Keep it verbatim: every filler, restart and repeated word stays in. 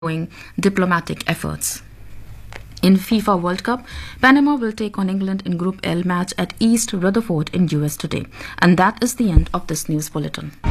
diplomatic efforts. In FIFA World Cup, Panama will take on England in Group L match at East Rutherford in U S today. And that is the end of this news bulletin.